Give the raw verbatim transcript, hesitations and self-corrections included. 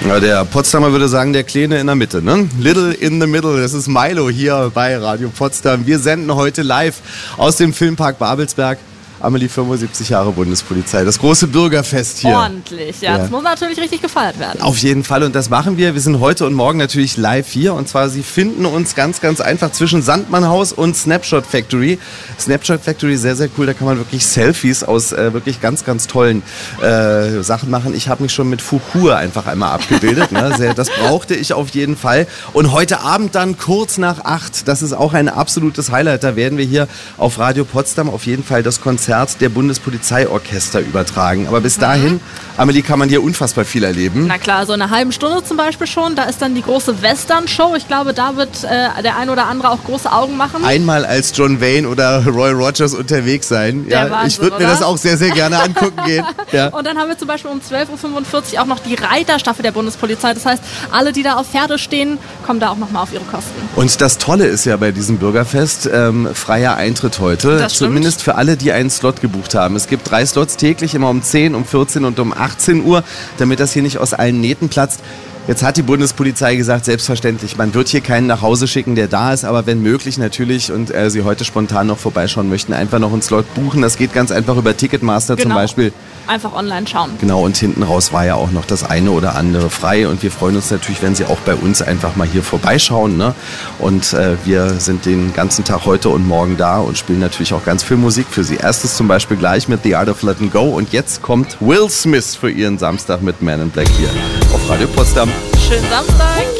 Ja, der Potsdamer würde sagen, der Kleine in der Mitte, ne? Little in the middle, das ist Milo hier bei Radio Potsdam. Wir senden heute live aus dem Filmpark Babelsberg. Amelie, fünfundsiebzig Jahre Bundespolizei, das große Bürgerfest hier. Ordentlich, ja, ja. Das muss natürlich richtig gefeiert werden. Auf jeden Fall, und das machen wir. Wir sind heute und morgen natürlich live hier, und zwar, Sie finden uns ganz, ganz einfach zwischen Sandmannhaus und Snapshot Factory. Snapshot Factory, sehr, sehr cool, da kann man wirklich Selfies aus äh, wirklich ganz, ganz tollen äh, Sachen machen. Ich habe mich schon mit Fuchur einfach einmal abgebildet, ne? Sehr, das brauchte ich auf jeden Fall. Und heute Abend dann kurz nach acht, das ist auch ein absolutes Highlight, da werden wir hier auf Radio Potsdam auf jeden Fall das Konzert der Bundespolizeiorchester übertragen. Aber bis dahin, mhm. Amelie, kann man hier unfassbar viel erleben. Na klar, so eine halbe Stunde zum Beispiel schon. Da ist dann die große Western-Show. Ich glaube, da wird äh, der ein oder andere auch große Augen machen. Einmal als John Wayne oder Roy Rogers unterwegs sein. Der ja, Wahnsinn, ich würde mir oder? das auch sehr, sehr gerne angucken gehen. Ja. Und dann haben wir zum Beispiel um zwölf Uhr fünfundvierzig auch noch die Reiterstaffel der Bundespolizei. Das heißt, alle, die da auf Pferde stehen, kommen da auch nochmal auf ihre Kosten. Und das Tolle ist ja bei diesem Bürgerfest, ähm, freier Eintritt heute. Das stimmt. Zumindest für alle, die einen Slot gebucht haben. Es gibt drei Slots täglich, immer um zehn, um vierzehn und um achtzehn Uhr, damit das hier nicht aus allen Nähten platzt. Jetzt hat die Bundespolizei gesagt, selbstverständlich, man wird hier keinen nach Hause schicken, der da ist, aber wenn möglich natürlich, und äh, Sie heute spontan noch vorbeischauen möchten, einfach noch einen Slot buchen. Das geht ganz einfach über Ticketmaster genau. zum Beispiel. Einfach online schauen. Genau, und hinten raus war ja auch noch das eine oder andere frei, und wir freuen uns natürlich, wenn Sie auch bei uns einfach mal hier vorbeischauen, ne? Und äh, wir sind den ganzen Tag heute und morgen da und spielen natürlich auch ganz viel Musik für Sie. Erstes zum Beispiel gleich mit The Art of Letting Go, und jetzt kommt Will Smith für Ihren Samstag mit Man in Black hier auf Radio Potsdam. Schönen Samstag.